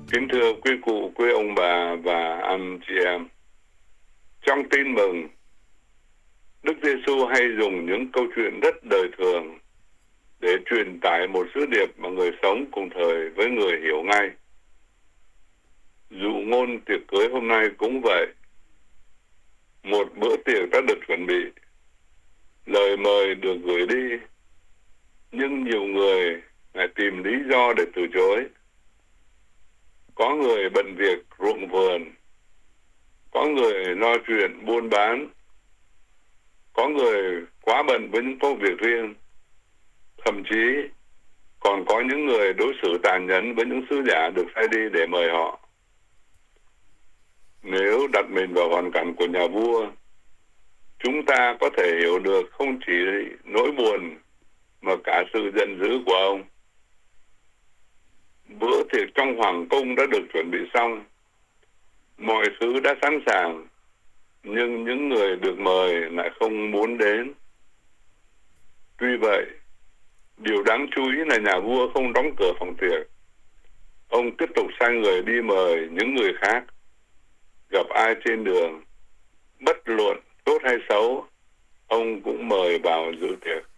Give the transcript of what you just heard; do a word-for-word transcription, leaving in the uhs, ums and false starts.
Kính thưa quý cụ, quý ông bà và anh chị em, trong tin mừng, Đức Giêsu hay dùng những câu chuyện rất đời thường để truyền tải một sứ điệp mà người sống cùng thời với người hiểu ngay. Dụ ngôn tiệc cưới hôm nay cũng vậy. Một bữa tiệc đã được chuẩn bị, lời mời được gửi đi, nhưng nhiều người lại tìm lý do để từ chối. Có người bận việc ruộng vườn, có người lo chuyện buôn bán, có người quá bận với những công việc riêng, thậm chí còn có những người đối xử tàn nhẫn với những sứ giả được sai đi để mời họ. Nếu đặt mình vào hoàn cảnh của nhà vua, chúng ta có thể hiểu được không chỉ nỗi buồn mà cả sự giận dữ của ông. Bữa tiệc trong hoàng cung đã được chuẩn bị xong, mọi thứ đã sẵn sàng, nhưng những người được mời lại không muốn đến. Tuy vậy, điều đáng chú ý là nhà vua không đóng cửa phòng tiệc. Ông tiếp tục sai người đi mời những người khác. Gặp ai trên đường, bất luận tốt hay xấu, ông cũng mời vào dự tiệc.